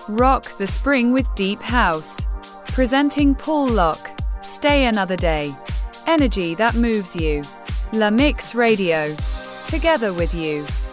Rock the spring with deep house. Presenting Paul Locke. Stay another day. Energy that moves you. La Mix Radio. Together with you.